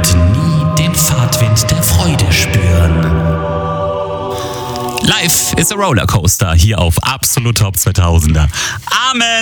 wird nie den Fahrtwind der Freude spüren. Life is a Rollercoaster hier auf Absolut Top 2000er. Amen!